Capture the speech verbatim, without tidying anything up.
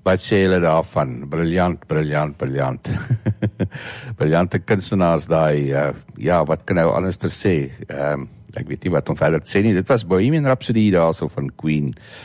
Wat sê julle daarvan? Briljant, briljant, briljant. Briljante kunstenaars daai, uh, ja, wat kan nou anders te sê? Um, ek weet nie wat om verder te sê nie, dit was Bohemian Rhapsody daar so van Queen.